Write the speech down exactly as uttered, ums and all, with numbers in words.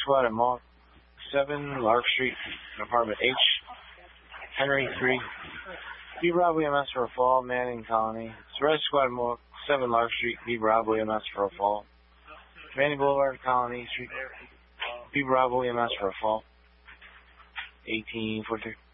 Squad at Mark seven, Lark Street, Apartment H, Henry three. B. Bravo E M S for a fall, Manning Colony. Red Squad at Mark seven, Lark Street, B. Bravo E M S for a fall. Manning Boulevard, Colony Street, B. Bravo E M S for a fall. eighteen forty-three.